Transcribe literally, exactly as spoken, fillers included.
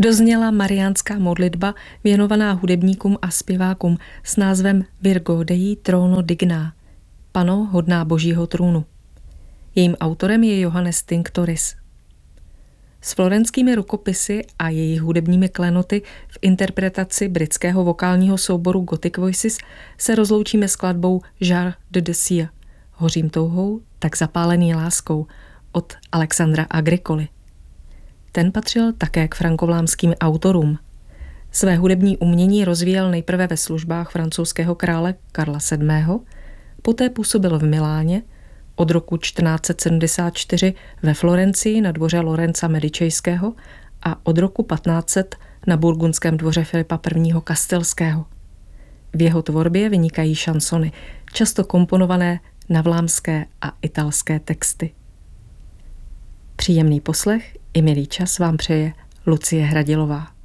Dozněla mariánská modlitba věnovaná hudebníkům a zpěvákům s názvem Virgo Dei Trono Digna, Pano hodná božího trůnu. Jejím autorem je Johannes Tinctoris. S florenskými rukopisy a jejich hudebními klenoty v interpretaci britského vokálního souboru Gothic Voices se rozloučíme skladbou Jar de Desir, Hořím touhou, tak zapálený láskou, od Alexandra Agricoli. Ten patřil také k frankovlámským autorům. Své hudební umění rozvíjel nejprve ve službách francouzského krále Karla sedmého, poté působil v Miláně, od roku čtrnáct set sedmdesát čtyři ve Florencii na dvoře Lorenza Medičejského a od roku patnáct set na burgundském dvoře Filipa prvního. Kastilského. V jeho tvorbě vynikají šansony, často komponované na vlámské a italské texty. Příjemný poslech i milý čas vám přeje Lucie Hradilová.